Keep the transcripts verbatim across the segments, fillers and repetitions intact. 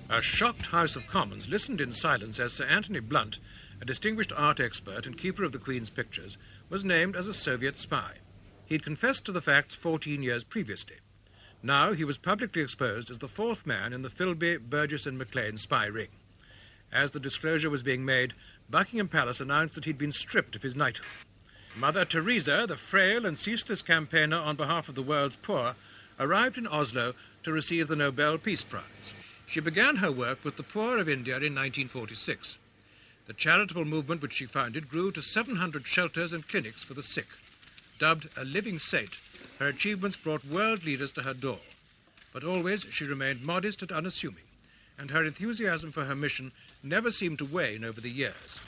A shocked House of Commons listened in silence as Sir Anthony Blunt, a distinguished art expert and keeper of the Queen's pictures, was named as a Soviet spy. He'd confessed to the facts fourteen years previously. Now he was publicly exposed as the fourth man in the Philby, Burgess and Maclean spy ring. As the disclosure was being made, Buckingham Palace announced that he'd been stripped of his knighthood. Mother Teresa, the frail and ceaseless campaigner on behalf of the world's poor, arrived in Oslo to receive the Nobel Peace Prize. She began her work with the poor of India in nineteen forty-six. The charitable movement which she founded grew to seven hundred shelters and clinics for the sick. Dubbed a living saint, her achievements brought world leaders to her door. But always she remained modest and unassuming, and her enthusiasm for her mission never seemed to wane over the years.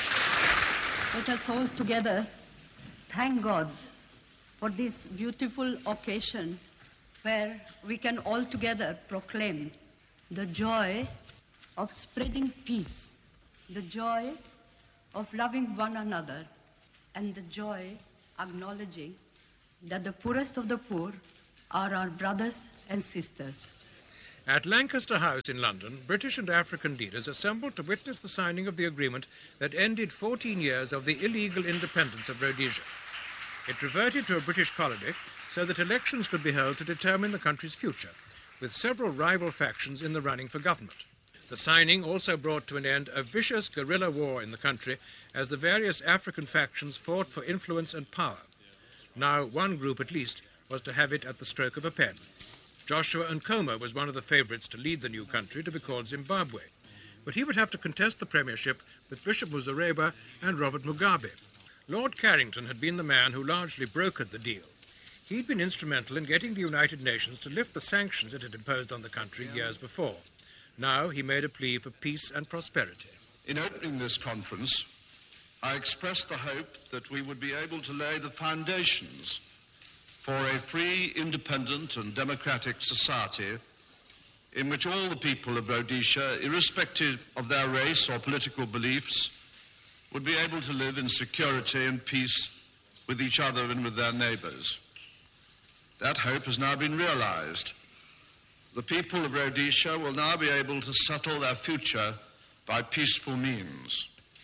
Let us all together thank God for this beautiful occasion where we can all together proclaim the joy of spreading peace, the joy of loving one another, and the joy acknowledging that the poorest of the poor are our brothers and sisters. At Lancaster House in London, British and African leaders assembled to witness the signing of the agreement that ended fourteen years of the illegal independence of Rhodesia. It reverted to a British colony so that elections could be held to determine the country's future, with several rival factions in the running for government. The signing also brought to an end a vicious guerrilla war in the country as the various African factions fought for influence and power. Now one group at least was to have it at the stroke of a pen. Joshua Nkomo was one of the favourites to lead the new country, to be called Zimbabwe. But he would have to contest the premiership with Bishop Muzareba and Robert Mugabe. Lord Carrington had been the man who largely brokered the deal. He'd been instrumental in getting the United Nations to lift the sanctions it had imposed on the country years before. Now he made a plea for peace and prosperity. In opening this conference, I expressed the hope that we would be able to lay the foundations for a free, independent and democratic society in which all the people of Rhodesia, irrespective of their race or political beliefs, would be able to live in security and peace with each other and with their neighbours. That hope has now been realised. The people of Rhodesia will now be able to settle their future by peaceful means.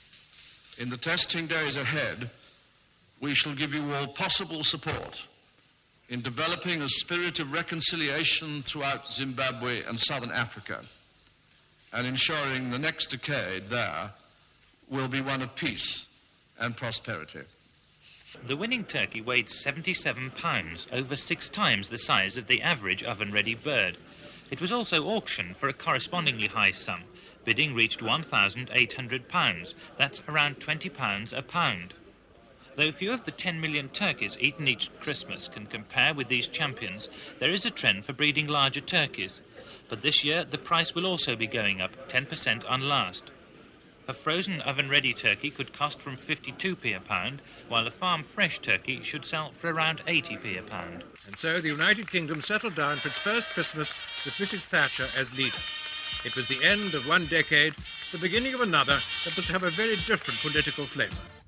In the testing days ahead, we shall give you all possible support in developing a spirit of reconciliation throughout Zimbabwe and Southern Africa, and ensuring the next decade there will be one of peace and prosperity. The winning turkey weighed seventy-seven pounds, over six times the size of the average oven-ready bird. It was also auctioned for a correspondingly high sum. Bidding reached one thousand eight hundred pounds. That's around twenty pounds a pound. Though few of the ten million turkeys eaten each Christmas can compare with these champions, there is a trend for breeding larger turkeys. But this year, the price will also be going up, ten percent on last. A frozen oven-ready turkey could cost from fifty-two p a pound, while a farm-fresh turkey should sell for around eighty p a pound. And so the United Kingdom settled down for its first Christmas with Missus Thatcher as leader. It was the end of one decade, the beginning of another that was to have a very different political flavour.